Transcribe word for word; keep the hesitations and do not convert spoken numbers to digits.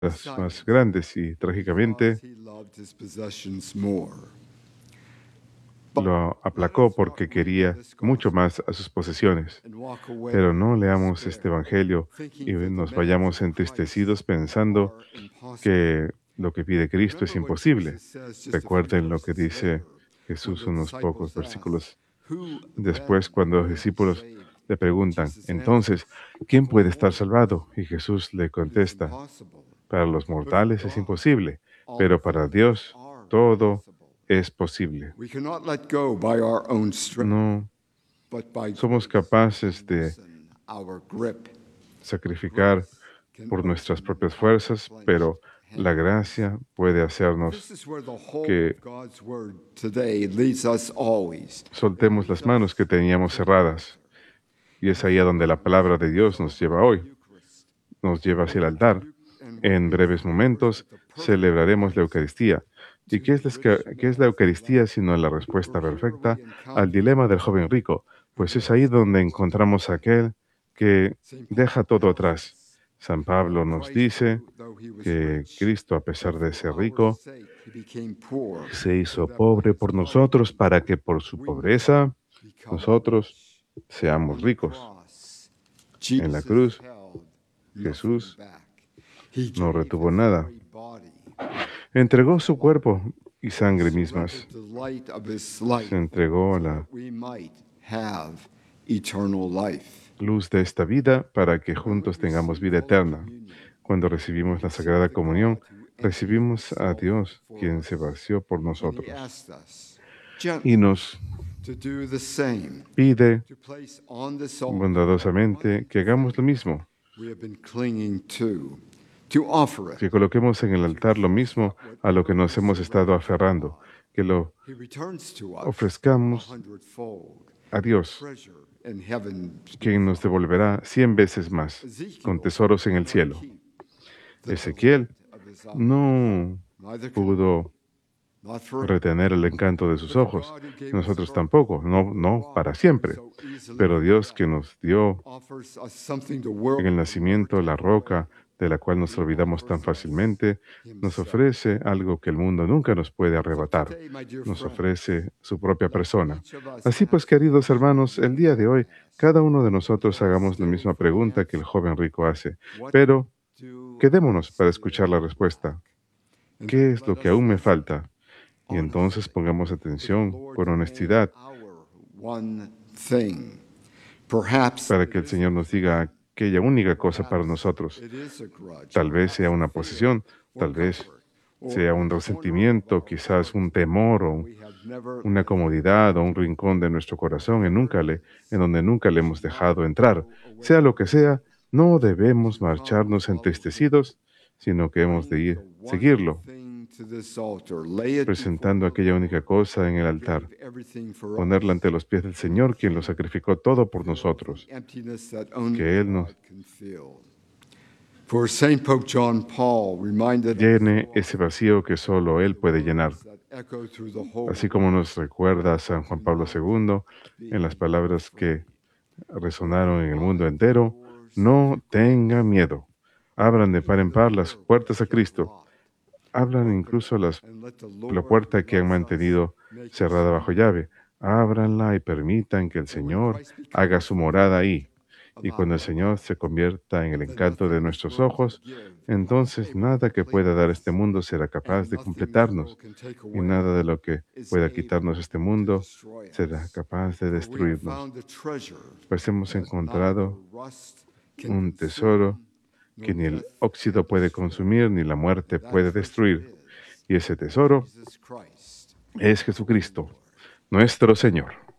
las más grandes y trágicamente because he loved his possessions more. But lo let aplacó us not porque read quería this mucho gospel más a sus posesiones. and walk away Pero no in leamos este despair, evangelio y thinking that nos demands vayamos of Christ entristecidos pensando are impossible. que lo que pide Cristo es Remember what imposible. Jesus says just a few Recuerden lo que verses dice later when Jesús the unos pocos disciples ask, versículos "Who después, then cuando los will be discípulos saved?" le And preguntan, Jesus entonces, answers, ¿quién "For puede estar mortals salvado? Y Jesús le it is contesta, impossible, para los but for mortales es God imposible, all pero para things Dios are todo possible." es posible. We cannot let go by our own strength, No but by somos grace we can capaces de loosen our grip. sacrificar Grace can por nuestras open propias our fuerzas, clenched pero la hands. gracia puede And this hacernos is where the hope que of God's word today leads us always. It soltemos leads las manos us que teníamos to the cerradas. altar. Y In es a ahí a few donde la moments, palabra we de will Dios nos lleva celebrate the hoy, Eucharist. nos lleva We'll hacia el take the altar. Eu- and we'll En be breves reminded momentos of the perfect celebraremos la answer Eucaristía. ¿Y to qué the es, la, rich esca- qué es la man's Eucaristía dilemma. sino la For respuesta here perfecta we al encounter dilema the del joven one rico? who Pues es ahí lays donde all to encontramos a his aquel que Saint deja Paul todo tells atrás. us San that Pablo nos Christ, dice though, though he was que rich, Cristo, a that pesar de for ser our rico, sake he became poor, se so hizo that by pobre his por nosotros poverty para que por su we might pobreza become nosotros rich. seamos On the ricos. cross, En la Jesus cruz, held nothing Jesús back. He no gave retuvo his nada. very body, Entregó his su blood, cuerpo y and sangre surrendered mismas. the light of his Se life entregó a so la that we might have eternal life. luz de esta vida para que When we juntos tengamos receive vida Holy eterna. Communion, Cuando we recibimos la receive Sagrada the Comunión, God who emptied recibimos a himself Dios, for quien se us. vació por And he nosotros. asked us Y gently nos to do the same, pide to place on this altar that bondadosamente one que hagamos lo thing mismo, we have been clinging to, to offer it, que coloquemos en el to altar lo give mismo that a lo que whatever we nos hemos estado surrender to aferrando, God. que lo He returns to us a ofrezcamos hundredfold, a a Dios, treasure in heaven to be quien nos found. devolverá cien veces más, con Ezekiel tesoros en el cannot cielo. keep the Ezequiel delight of his eye, no neither can we, pudo not forever. retener el encanto de sus But the ojos. God who gave us Nosotros birth, tampoco, no, the no rock para that we siempre. so easily Pero Dios forget, que nos dio offers us something the en world el will never nacimiento la take away. roca de la cual nos He olvidamos tan offers us fácilmente, nos himself. ofrece algo que el mundo nunca nos puede So arrebatar. today, my dear Nos friends, ofrece su propia let persona. each of us Así pues, ask the queridos question hermanos, the el young día de man hoy, asked, cada uno de but nosotros let us hagamos la stay misma for the pregunta que el answer. joven rico hace. What Pero do I quedémonos para still escuchar la lack? respuesta. And ¿Qué then es let lo que us aún me listen falta? Y entonces honestly pongamos to the atención Lord con to name honestidad our one thing. Perhaps para it que el is a Señor nos dream. diga aquella única cosa para Perhaps nosotros. it is a grudge, Tal vez perhaps sea a una fear posesión, or tal vez comfort, or sea a un corner of resentimiento, our quizás heart un temor o that un- we have never una let him comodidad o un into. rincón de nuestro corazón en, Whatever nunca it le- en is, donde nunca le we hemos should not dejado entrar. go Sea away lo que sea, no but debemos to come and marcharnos follow him. entristecidos, sino que hemos de Bring the ir, one seguirlo, thing to this altar, lay it presentando before the aquella única Lord cosa en el who altar, gave everything for ponerla us, ante los pies del and who Señor, quien lo came sacrificó todo to por fill the nosotros, emptiness that only que Él nos God can fill. For Saint Pope John Paul reminded us so llene ese often vacío que solo Él the puede llenar. words that echo through the whole Así como world. nos recuerda San Juan Do Pablo not segundo en las be palabras afraid. que resonaron en el mundo Open wide the entero, doors no to tenga Christ. miedo. Abran de Cling par to en the par las door that puertas is a kept Cristo. locked. Abran Open it incluso las, and let the la Lord who puerta que han loves us mantenido make his cerrada bajo home there. llave. Ábranla y permitan que el And when Señor Christ haga becomes su the morada delight ahí. of Y cuando el our Señor life, se convierta en el then encanto de nothing this nuestros world can ojos, give is entonces able to nada que complete pueda dar este us, mundo será capaz and de nothing this completarnos, world can take y nada away de lo que is pueda quitarnos able este to mundo destroy será us. capaz de For we have destruirnos. found a treasure Pues hemos that neither encontrado rust can un tesoro consume, que nor ni el death óxido can puede destroy. consumir, ni la muerte And that puede treasure destruir. is Y ese tesoro Jesus Christ, es our Jesucristo, Lord. nuestro Señor.